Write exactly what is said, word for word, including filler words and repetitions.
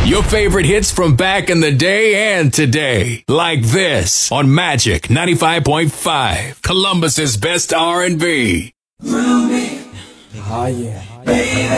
Your favorite hits from back in the day and today. Like this on Magic ninety-five point five. Columbus's best R and B. Oh, yeah.